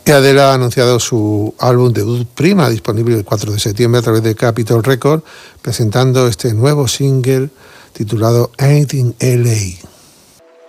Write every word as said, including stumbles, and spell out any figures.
Y Adele ha anunciado su álbum debut Prima, disponible el cuatro de septiembre a través de Capitol Records, presentando este nuevo single titulado Ain't in L A.